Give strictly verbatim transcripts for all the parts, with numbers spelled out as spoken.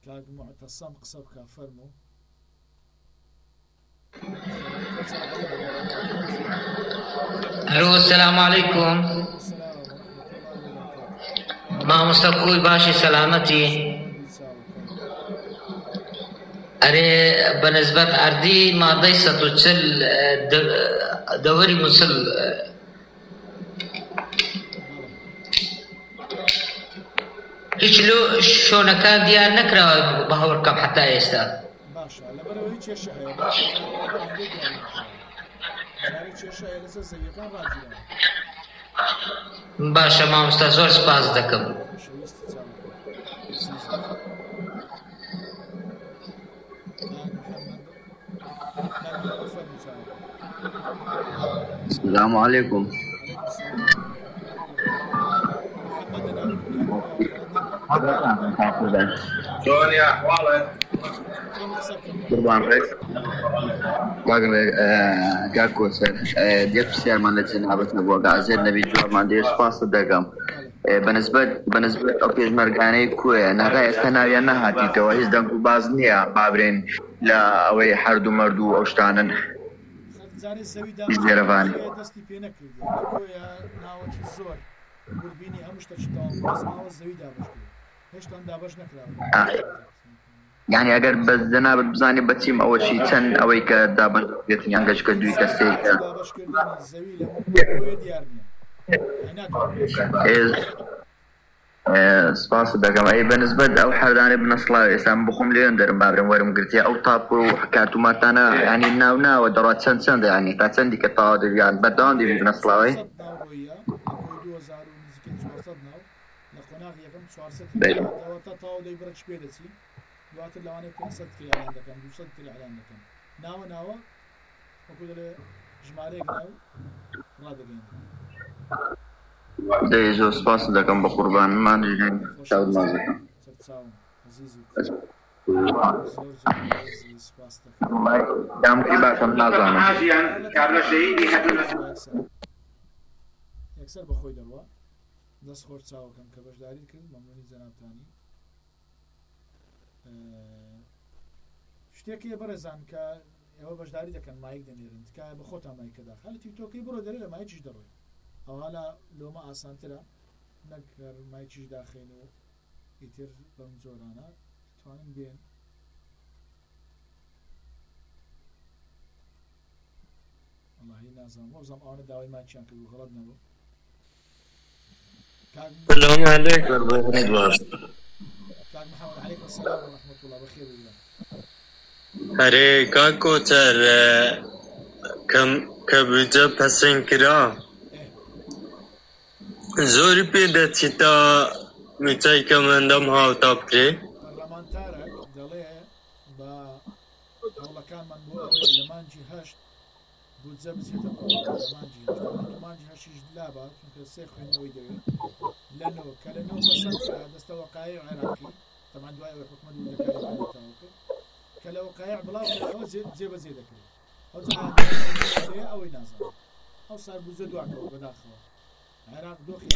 كاك معتصم قصبك فرمو. الو السلام عليكم. ما مستقوي باشي سلامتي. أري بنسبة أردي ما ضيست وتشل دوري مسل هیچ لو شو نكان ديار نكرا بهور كم حتى يستا باشا لبرو هيك الشهية باشا عندي ديار زاري الشهية لسه زي كان راجل باشا ما مستزور سباز دكم. السلام عليكم. شلون يا احوالك؟ قربان ريس كاكو ديك سير من لجنة بتنبوا قاعزين نبي جواب ما ديش فاص دقم بالنسبة بالنسبة أوكي مرجاني كوي نهاية ثانوية نهاتي توهيز دنكو بازنيا بابرين لا أوي حردو مردو أوشتانن زيرفاني دستي بينك يا ناوتي الزور وربيني همش تشتغل بس ما هو الزوي دابش هيش تندابش نكرا يعني أجر بزنا بزاني بتيم أول شيء تن أوي كدابش قلت يعني أنجش كدوي كسيك دابش كردنا الزوي لهم ديارنا إيه سباس دقم أي بالنسبة أو حرداني بنصلا إسلام بخم لين درم بابرم ورم قلتي أو طابو حكاتو ما تانا يعني ناو ناو درات سن سن يعني تاتسن دي كتاو دي يعني بدون دي بنصلا وي دواتر لوانه پانصد کیل اعلان دکم دوصد کیل اعلان دکم ناو ناو وكل جماري قناو راد بين ده جو سباس دكم بقربان ما نجي شاود ما زكم تساوم عزيزي سباس دكم دام في باسم نازم حاجه يعني قبل شيء يحدث يكسر بخوي دروا دست خورد ساو كم كبش داري كل ممنوني جناب تاني شتێکی بەڕێزان کە ئێوە بەشداری دەکەن مایک دەنێرن تکایە بە خۆتان مایکەدا خەڵی تیکتۆکی بڕۆ دەرێ لە مایکیش دەڕۆی ئەوها لە لۆمە ئاسانترە نەگەر مایکیش داخێن و ئیتر بەم جۆرانە توانن بێن وەڵاهی نازانم وەزەم ئەوانە داوای مایکیان کرد و غەڵەت نەبوو سلام علیکم باش كاك محمد عليكم السلام ورحمة الله بخير والله. هري كاكو تر كم كبجة پسند کرا زوری پیدا چیتا میتای کمندم ها تاب کری برلمانتارك دليه با هولا كان من بو لمانجي هشت بوزا بزيتا لمانجي هشت لمانجي هشت جلابا چونك السيخ هنوي دوي لانه كلنو بسنت دست وقائع عراقي طبعا دواء الحكومة دولة كاري على التوقف كلا وقائع بلاغ أو زي زي بزيدة كده أو زي أو ينازل أو صار بوزا دواء كده بداخله عراق دوخي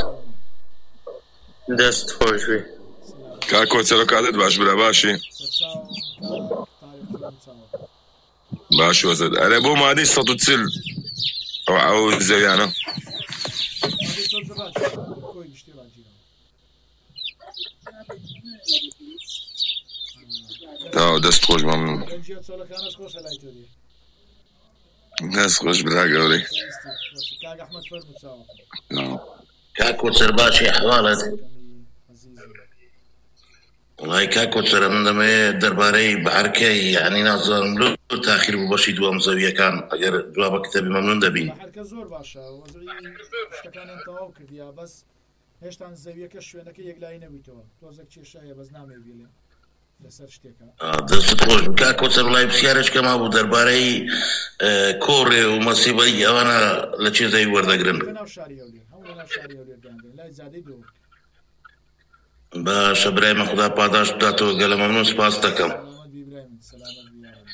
دست خوشوی كاكو تلوكادت باش بلا باشي باش وزد أنا بو ما دي صوت تسل أو أو زيانا اه دست خوش ممنون دست خوش بلا قولي كاكو سرباشي أحوالك والله كاكو سر عندما درباري بحركة يعني ناظر له تأخير ببشي دوام زاوية كان أجر جواب كتابي ممنون دبي بحركة زور باشا وزري اشتكان انتواو كرديا بس هشتان زاوية كشوينك يقلاي نبيتوا توزك چي شاية بس نامي بيلي لسر شتيكا دست خوش كاكو سر والله بسيارش كما أبو درباري كوري ومصيبي أنا لشي زي وردقرن ناو شاري أولير هون ناو شاري أولير داندن لا زادي دو باش ابراهيم خدا پاداش بداتو گله ممنون سپاس دکم سلامت بی ابراهيم سلامت بی يا رب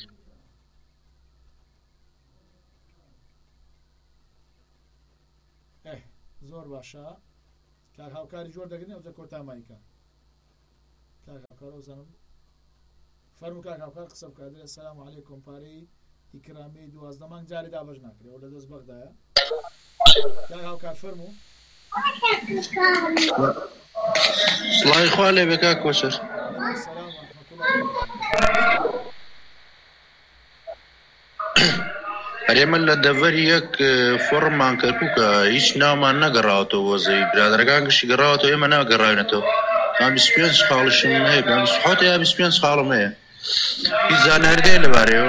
اه زور باشا كار هاوكاري جور دقني او زكوتا مايكا کاک هاوکار ئەوزانم فەرموو کاک هاوکار قسە بکات دەڵێ سەلام عەلەیکم پارەی ئیکرامی دوازدە مانگ جارێ دابەش ناکرێەوە لە دەست بەغدایە کاک هاوکار فەرموو سڵاوی خوا لێ بێ کاک کۆچەر سەلام ورحمەتوڵڵاهی ئەرێمە لە دەڤەری یەک فۆڕممان کردبوو کە هیچ ناومان نەگەڕاوەتەوە وەزەوی برادەرەکان گشتی گەڕاوەتەوە ئێمە ناگەڕاوێنێتەوە ما بیست و پێنج خاڵشم هەیە بیست و حەوت یا بیست و پێنج خاڵم هەیە هیچ زانیاری هەیە لەبارەیەوە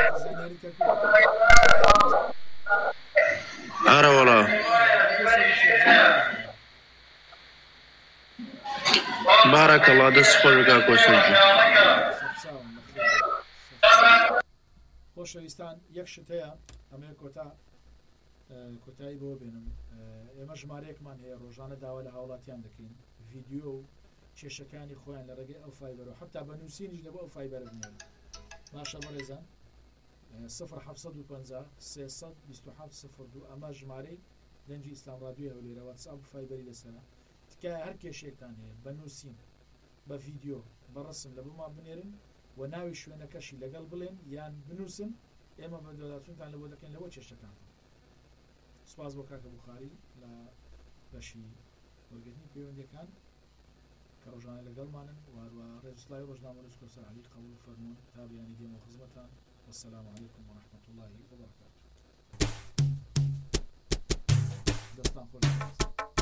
ئارە وەڵا بارەکەڵڵا دەست خۆش بکا کۆچەرجی خۆشەویستان یەک شت هەیە ئەمەیە کۆتا کۆتایی بۆ بێنم ئێمە ژمارەیەکمان هەیە ڕۆژانە داوا لە هاوڵاتیان دەکەین ڤیددیۆ و کێشەکانی خۆیان لە ڕێگەی ئەو فایبەرەوە حتا بە نووسینیش لە بۆ ئەو فایبەرە بنێن باشە بەڕێزان صفر حەفسەد و پەنجا سێسەد بیست و حەوت صفر دوو ئەمە ژمارەی دەنجی ئیسلام ڕادیۆیە لێرە واتساپ و فایبەری لەسەرە تکایە هەر کێشێکتان هەیە بە نووسین بە ڤیددیۆ بە ڕسم لە بۆمان بنێرن و ناوی شوێنەکەشی لەگەڵ بڵێن یان بنووسن ئێمە بە دەداتونتان لە بۆ دەکەین لەوە کێشەکان سپاس بۆ کاکە بوخاری لە بەشی وەرگرتنی پەیوەندیەکان کە ڕۆژانە لەگەڵمانن واروە ڕێزسڵاوی ڕۆژنامە نووس کۆسەر عەلی قەبوڵ فەرموون تا بیانی دێمە خزمەتان والسلام علیکم ورحمەتوڵڵاهی وبەرەکاتوه دەستان خۆش